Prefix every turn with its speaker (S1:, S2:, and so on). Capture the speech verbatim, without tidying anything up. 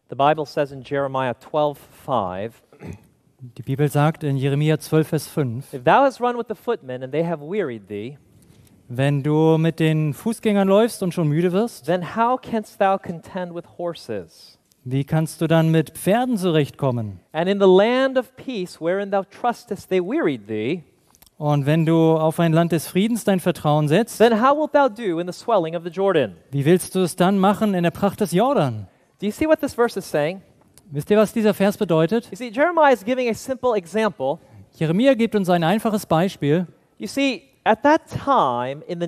S1: The Bible says in Jeremiah twelve five,
S2: Die Bibel sagt in Jeremia zwölf, Vers fünf,
S1: if thou hast run with the footmen and they have wearied thee,
S2: wenn du mit den Fußgängern läufst und schon müde wirst,
S1: then how canst thou contend with horses?
S2: wie kannst du dann mit Pferden zurechtkommen?
S1: And in the land of peace wherein thou trustest they wearied thee,
S2: Und wenn du auf ein Land des Friedens dein Vertrauen setzt,
S1: then how wilt thou do in the swelling of the Jordan?
S2: wie willst du es dann machen in der Pracht des Jordan?
S1: Do you see what this verse is saying?
S2: Wisst ihr, was dieser Vers bedeutet?
S1: You see, Jeremiah is giving a simple example.
S2: Jeremia gibt uns ein einfaches Beispiel.
S1: You see, at that time in the